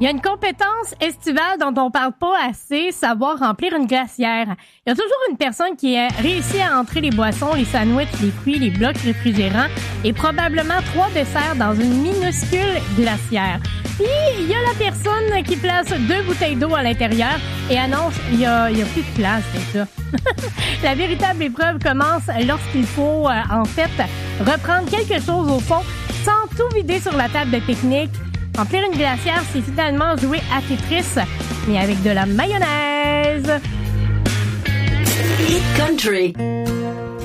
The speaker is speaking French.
Il y a une compétence estivale dont on parle pas assez, savoir remplir une glacière. Il y a toujours une personne qui a réussi à entrer les boissons, les sandwichs, les fruits, les blocs réfrigérants et probablement 3 desserts dans une minuscule glacière. Puis, il y a la personne qui place 2 bouteilles d'eau à l'intérieur et annonce il y a plus de place, c'est ça. La véritable épreuve commence lorsqu'il faut, en fait, reprendre quelque chose au fond sans tout vider sur la table de pique-nique. Remplir une glacière, c'est finalement jouer à Tetris, mais avec de la mayonnaise. Hit Country.